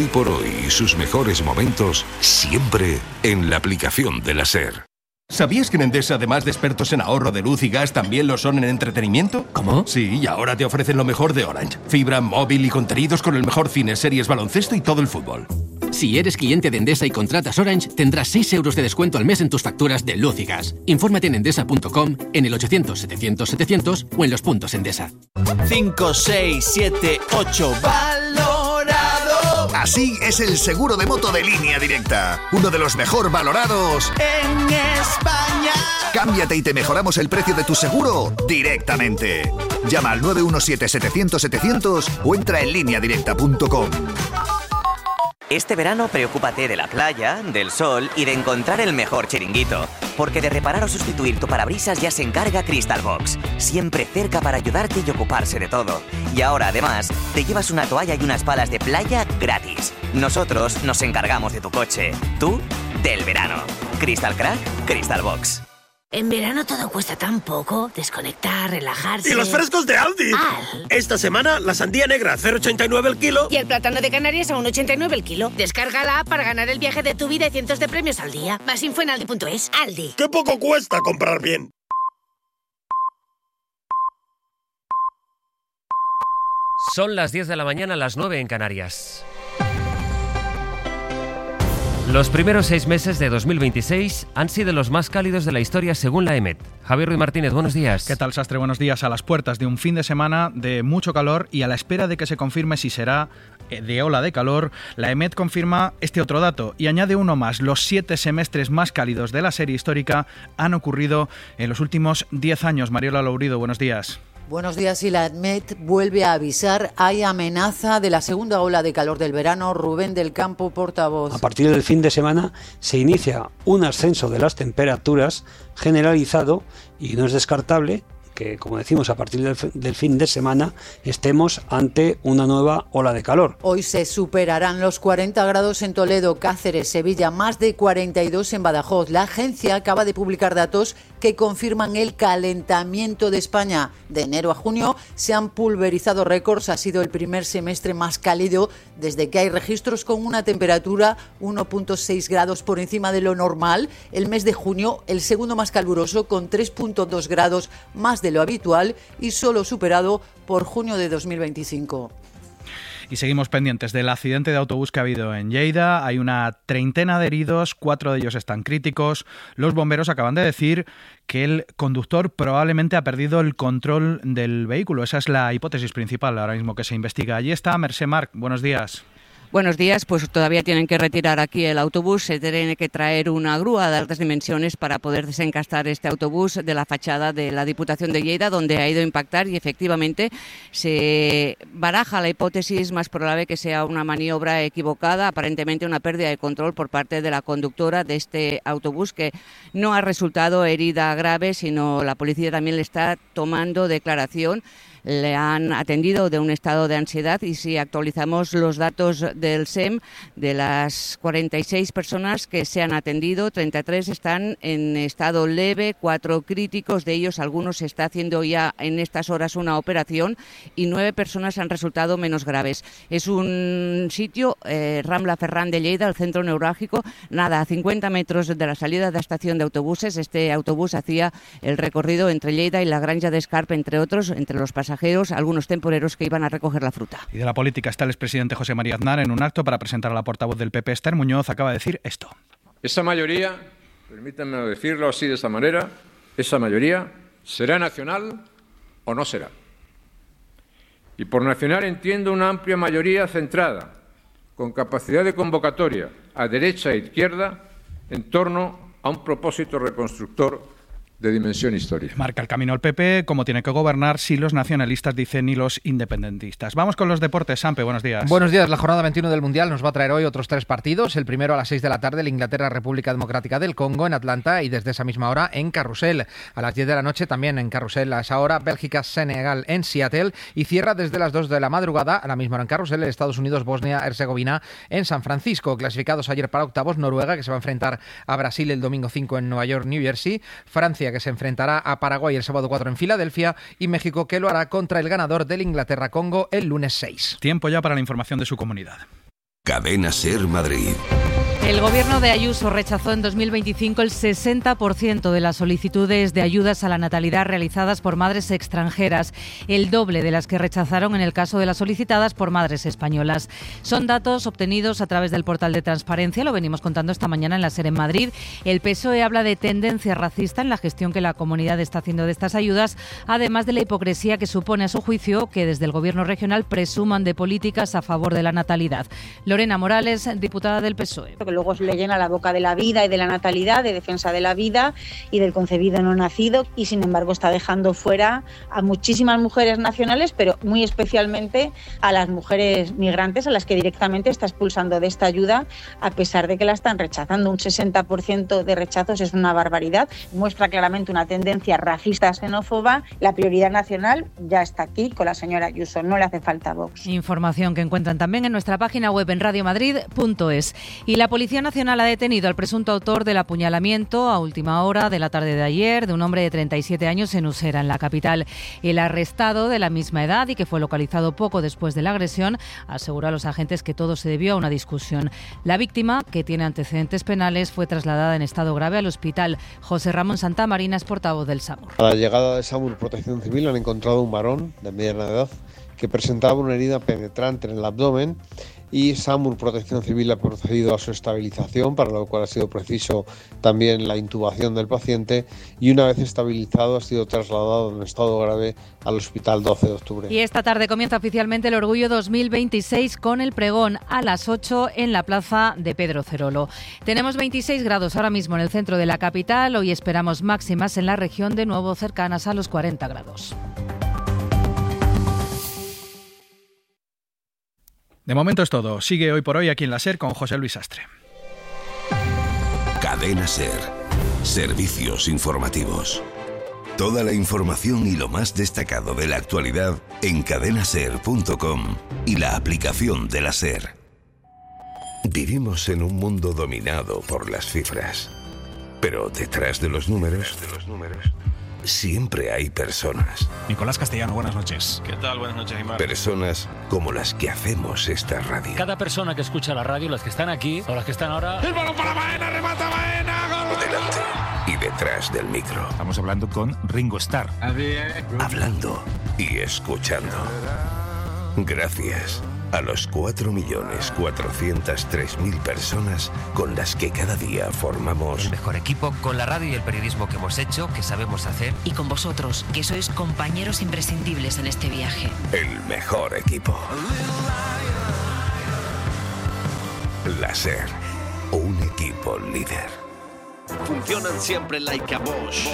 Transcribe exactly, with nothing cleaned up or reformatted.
hoy por hoy y sus mejores momentos siempre en la aplicación de la SER. ¿Sabías que en Endesa, además de expertos en ahorro de luz y gas, también lo son en entretenimiento? ¿Cómo? Sí, y ahora te ofrecen lo mejor de Orange. Fibra, móvil y contenidos con el mejor cine, series, baloncesto y todo el fútbol. Si eres cliente de Endesa y contratas Orange, tendrás seis euros de descuento al mes en tus facturas de luz y gas. Infórmate en endesa punto com, en el ochocientos setecientos setecientos o en los puntos Endesa. cinco, seis, siete, ocho, valorado. Así es el seguro de moto de Línea Directa. Uno de los mejor valorados en España. Cámbiate y te mejoramos el precio de tu seguro directamente. Llama al nueve uno siete, setecientos, setecientos o entra en línea directa punto com. Este verano preocúpate de la playa, del sol y de encontrar el mejor chiringuito. Porque de reparar o sustituir tu parabrisas ya se encarga Crystal Box. Siempre cerca para ayudarte y ocuparse de todo. Y ahora, además, te llevas una toalla y unas palas de playa gratis. Nosotros nos encargamos de tu coche. Tú, del verano. Crystal Crack, Crystal Box. En verano todo cuesta tan poco. Desconectar, relajarse... ¡Y los frescos de Aldi! Al. Esta semana, la sandía negra a cero coma ochenta y nueve el kilo. Y el plátano de Canarias a uno coma ochenta y nueve el kilo. Descárgala para ganar el viaje de tu vida y cientos de premios al día. Más info en aldi punto es. Aldi. ¡Qué poco cuesta comprar bien! Son las diez de la mañana, las nueve en Canarias. Los primeros seis meses de dos mil veintiséis han sido los más cálidos de la historia según la EMET. Javier Ruiz Martínez, buenos días. ¿Qué tal, Sastre? Buenos días. A las puertas de un fin de semana de mucho calor y a la espera de que se confirme si será de ola de calor, la EMET confirma este otro dato y añade uno más. Los siete semestres más cálidos de la serie histórica han ocurrido en los últimos diez años. Mariola Lourido, buenos días. Buenos días. Y la EMET vuelve a avisar, hay amenaza de la segunda ola de calor del verano. Rubén del Campo, portavoz. A partir del fin de semana se inicia un ascenso de las temperaturas generalizado y no es descartable que, como decimos, a partir del, del fin de semana estemos ante una nueva ola de calor. Hoy se superarán los cuarenta grados en Toledo, Cáceres, Sevilla, más de cuarenta y dos en Badajoz. La agencia acaba de publicar datos que confirman el calentamiento de España. De enero a junio se han pulverizado récords. Ha sido el primer semestre más cálido desde que hay registros, con una temperatura uno coma seis grados por encima de lo normal. El mes de junio, el segundo más caluroso, con tres coma dos grados más de lo habitual y solo superado por junio de dos mil veinticinco. Y seguimos pendientes del accidente de autobús que ha habido en Lleida. Hay una treintena de heridos, cuatro de ellos están críticos. Los bomberos acaban de decir que el conductor probablemente ha perdido el control del vehículo. Esa es la hipótesis principal ahora mismo que se investiga. Allí está Mercè Marc. Buenos días. Buenos días, pues todavía tienen que retirar aquí el autobús, se tiene que traer una grúa de altas dimensiones para poder desencastar este autobús de la fachada de la Diputación de Lleida, donde ha ido a impactar, y efectivamente se baraja la hipótesis más probable que sea una maniobra equivocada, aparentemente una pérdida de control por parte de la conductora de este autobús, que no ha resultado herida grave, sino la policía también le está tomando declaración. Le han atendido de un estado de ansiedad, y si actualizamos los datos del S E M, de las cuarenta y seis personas que se han atendido, treinta y tres están en estado leve, cuatro críticos, de ellos algunos se está haciendo ya en estas horas una operación, y nueve personas han resultado menos graves. Es un sitio, eh, Rambla Ferran de Lleida, el centro neurálgico, nada, a cincuenta metros de la salida de la estación de autobuses. Este autobús hacía el recorrido entre Lleida y la Granja de Escarp, entre otros, entre los pasajeros, algunos temporeros que iban a recoger la fruta. Y de la política está el expresidente José María Aznar en un acto para presentar a la portavoz del P P, Esther Muñoz. Acaba de decir esto. Esa mayoría, permítanme decirlo así, de esa manera, esa mayoría será nacional o no será. Y por nacional entiendo una amplia mayoría centrada, con capacidad de convocatoria a derecha e izquierda, en torno a un propósito reconstructor de dimensión histórica. Marca el camino el P P, cómo tiene que gobernar, si los nacionalistas dicen y los independentistas. Vamos con los deportes. Sampe, buenos días. Buenos días. La jornada veintiuno del Mundial nos va a traer hoy otros tres partidos. El primero a las seis de la tarde, el Inglaterra-República Democrática del Congo en Atlanta, y desde esa misma hora en Carrusel. A las diez de la noche también en Carrusel. A esa hora, Bélgica-Senegal en Seattle, y cierra desde las dos de la madrugada, a la misma hora en Carrusel, Estados Unidos-Bosnia-Herzegovina en San Francisco. Clasificados ayer para octavos, Noruega, que se va a enfrentar a Brasil el domingo cinco en Nueva York, New Jersey. Francia, que se enfrentará a Paraguay el sábado cuatro en Filadelfia, y México, que lo hará contra el ganador del Inglaterra-Congo el lunes seis. Tiempo ya para la información de su comunidad. Cadena Ser Madrid. El gobierno de Ayuso rechazó en dos mil veinticinco el sesenta por ciento de las solicitudes de ayudas a la natalidad realizadas por madres extranjeras, el doble de las que rechazaron en el caso de las solicitadas por madres españolas. Son datos obtenidos a través del portal de transparencia, lo venimos contando esta mañana en la SER en Madrid. El P S O E habla de tendencia racista en la gestión que la comunidad está haciendo de estas ayudas, además de la hipocresía que supone a su juicio que desde el gobierno regional presuman de políticas a favor de la natalidad. Lorena Morales, diputada del P S O E. Que luego se le llena la boca de la vida y de la natalidad, de defensa de la vida y del concebido no nacido, y sin embargo está dejando fuera a muchísimas mujeres nacionales, pero muy especialmente a las mujeres migrantes, a las que directamente está expulsando de esta ayuda, a pesar de que la están rechazando. Un sesenta por ciento de rechazos es una barbaridad, muestra claramente una tendencia racista, xenófoba. La prioridad nacional ya está aquí con la señora Ayuso, no le hace falta Vox. Información que encuentran también en nuestra página web en radio madrid punto es. Y la Policía Nacional ha detenido al presunto autor del apuñalamiento a última hora de la tarde de ayer de un hombre de treinta y siete años en Usera, en la capital. El arrestado, de la misma edad y que fue localizado poco después de la agresión, aseguró a los agentes que todo se debió a una discusión. La víctima, que tiene antecedentes penales, fue trasladada en estado grave al hospital. José Ramón Santamarina es portavoz del SAMUR. A la llegada de SAMUR Protección Civil han encontrado un varón de mediana edad que presentaba una herida penetrante en el abdomen, y SAMUR Protección Civil ha procedido a su estabilización, para lo cual ha sido preciso también la intubación del paciente, y una vez estabilizado ha sido trasladado en estado grave al Hospital doce de octubre. Y esta tarde comienza oficialmente el Orgullo dos mil veintiséis con el pregón a las ocho en la plaza de Pedro Cerolo. Tenemos veintiséis grados ahora mismo en el centro de la capital, hoy esperamos máximas en la región, de nuevo cercanas a los cuarenta grados. De momento es todo. Sigue Hoy por Hoy aquí en la SER con José Luis Sastre. Cadena Ser. Servicios informativos. Toda la información y lo más destacado de la actualidad en cadena ser punto com y la aplicación de la SER. Vivimos en un mundo dominado por las cifras. Pero detrás de los números, de los números siempre hay personas. Nicolás Castellano, buenas noches. ¿Qué tal? Buenas noches, Imar. Personas como las que hacemos esta radio. Cada persona que escucha la radio, las que están aquí o las que están ahora... ¡El balón para Baena! ¡Remata Baena! ¡Gol! Delante y detrás del micro. Estamos hablando con Ringo Starr. Hablando y escuchando. Gracias a los cuatro millones cuatrocientos tres mil personas con las que cada día formamos el mejor equipo, con la radio y el periodismo que hemos hecho, que sabemos hacer, y con vosotros, que sois compañeros imprescindibles en este viaje. El mejor equipo. La SER, un equipo líder. Funcionan siempre like a Bosch.